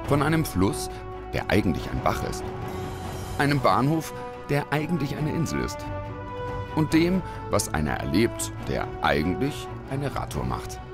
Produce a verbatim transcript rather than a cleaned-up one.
Von einem Fluss, der eigentlich ein Bach ist. Einem Bahnhof, der eigentlich eine Insel ist. Und dem, was einer erlebt, der eigentlich eine Radtour macht.